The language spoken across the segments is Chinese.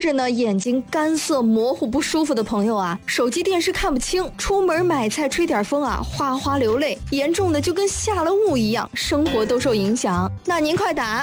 是呢，眼睛干涩模糊不舒服的朋友啊，手机电视看不清，出门买菜吹点风啊，哗哗流泪，严重的就跟下了雾一样，生活都受影响。那您快打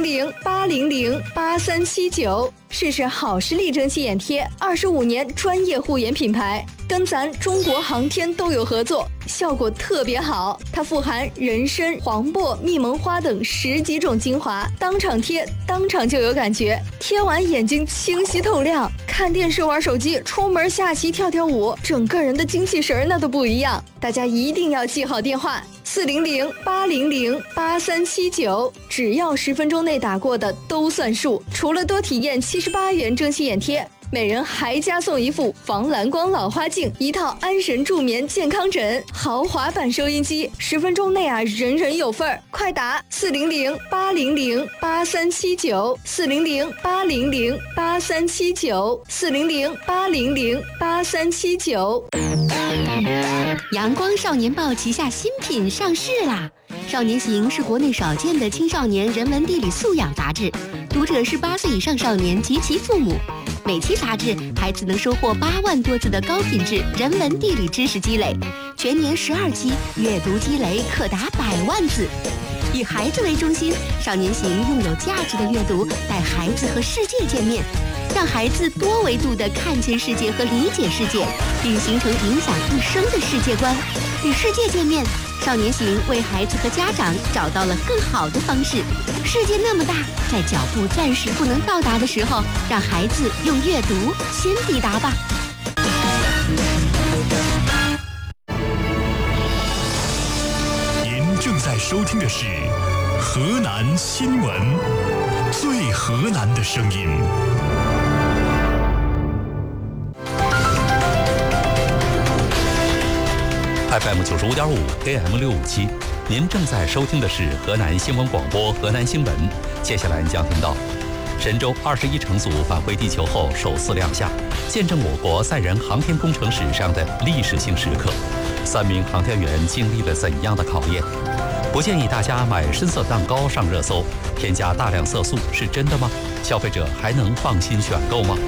400-800-8379，试试好视力蒸汽眼贴，25年专业护眼品牌，跟咱中国航天都有合作，效果特别好。它富含人参、黄柏、蜜蒙花等10几种精华，当场贴，当场就有感觉，贴完眼睛清晰透亮，看电视玩手机，出门下棋跳跳舞，整个人的精气神那都不一样。大家一定要记好电话400-800-8379，只要10分钟内打过的都算数。除了多体验78元蒸汽眼贴，每人还加送一副防蓝光老花镜，一套安神助眠健康枕，豪华版收音机，10分钟内啊，人人有份儿！快打400-800-8379 400-800-8379 400-800-8379。 阳光少年报旗下新品上市啦！少年行是国内少见的青少年人文地理素养杂志，读者是8岁以上少年及其父母。每期杂志，孩子能收获8万多字的高品质人文地理知识积累，全年12期，阅读积累可达100万字。以孩子为中心，少年行用有价值的阅读带孩子和世界见面，让孩子多维度地看见世界和理解世界，并形成影响一生的世界观。与世界见面，少年行为孩子和家长找到了更好的方式。世界那么大，在脚步暂时不能到达的时候，让孩子用阅读先抵达吧。 您正在收听的是河南新闻，最河南的声音。 FM 95.5 AM 657，您正在收听的是河南新闻广播河南新闻。接下来你将听到，神舟21乘组返回地球后首次亮相，见证我国载人航天工程史上的历史性时刻。3名航天员经历了怎样的考验？不建议大家买深色蛋糕上热搜，添加大量色素是真的吗？消费者还能放心选购吗？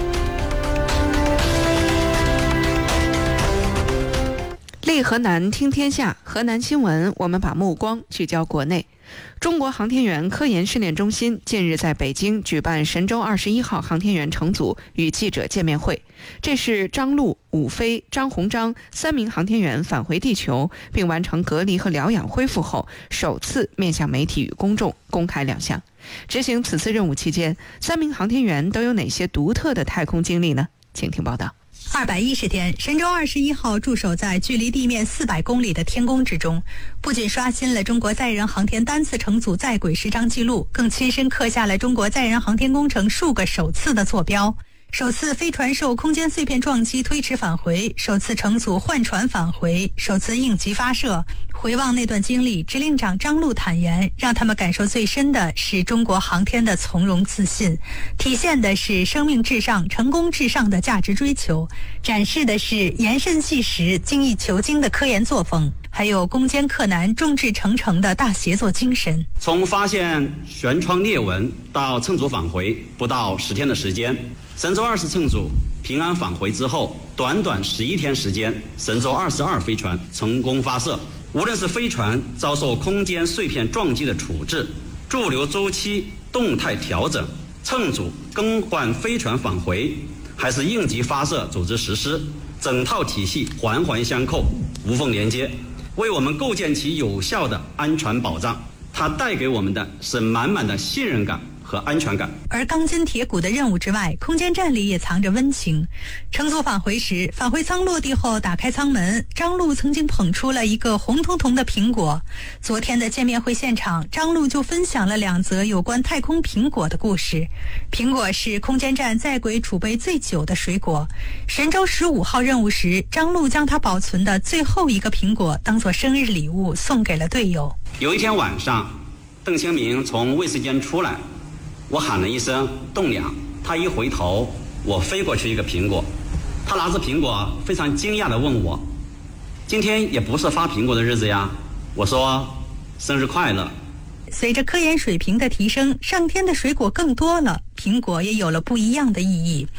立河南听天下，河南新闻，我们把目光聚焦国内。中国航天员科研训练中心近日在北京举办神舟21号航天员乘组与记者见面会，这是张陆、伍飞、张鸿章3名航天员返回地球并完成隔离和疗养恢复后，首次面向媒体与公众公开亮相。执行此次任务期间，3名航天员都有哪些独特的太空经历呢？请听报道。 210天，神舟21号驻守在距离地面400公里的天宫之中，不仅刷新了中国载人航天单次乘组在轨时长纪录，更亲身刻下了中国载人航天工程数个首次的坐标。首次飞船受空间碎片撞击推迟返回，首次乘组换船返回，首次应急发射。回望那段经历，指令长张陆坦言，让他们感受最深的是中国航天的从容自信，体现的是生命至上、成功至上的价值追求，展示的是严慎细实、精益求精的科研作风，还有攻坚克难、众志成城的大协作精神。 从发现舷窗裂纹到乘组返回不到10天的时间，神舟20乘组平安返回之后，短短11天时间，神舟22飞船成功发射。无论是飞船遭受空间碎片撞击的处置，驻留周期动态调整，乘组更换飞船返回，还是应急发射组织实施，整套体系环环相扣，无缝连接，为我们构建起有效的安全保障。它带给我们的是满满的信任感和安全感。 而钢筋铁骨的任务之外，空间站里也藏着温情。乘组返回时，返回舱落地后打开舱门，张陆曾经捧出了一个红彤彤的苹果。昨天的见面会现场，张陆就分享了2则有关太空苹果的故事。苹果是空间站在轨储备最久的水果。神舟15号任务时，张陆将他保存的最后一个苹果当作生日礼物送给了队友。 有一天晚上，邓清明从卫生间出来，我喊了一声栋梁，他一回头，我飞过去一个苹果，他拿着苹果非常惊讶地问我，今天也不是发苹果的日子呀？我说生日快乐。 随着科研水平的提升，上天的水果更多了，苹果也有了不一样的意义。